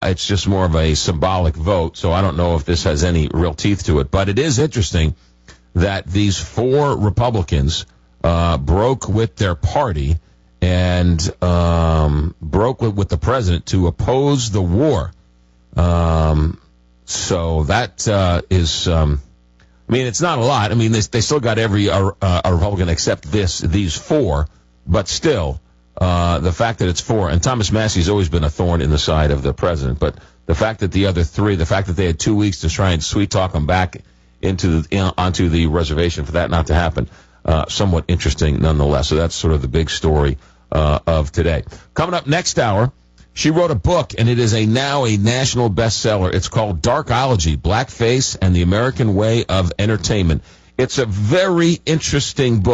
It's just more of a symbolic vote, so I don't know if this has any real teeth to it. But it is interesting that these 4 Republicans broke with their party and broke with the president to oppose the war. So that is, it's not a lot. They still got every a Republican except these 4, but still, the fact that it's 4, and Thomas Massey's always been a thorn in the side of the president, but the fact that the other 3, the fact that they had 2 weeks to try and sweet talk them back onto the reservation for that not to happen, somewhat interesting nonetheless. So that's sort of the big story of today. Coming up next hour, she wrote a book, and it is now a national bestseller. It's called Darkology, Blackface and the American Way of Entertainment. It's a very interesting book.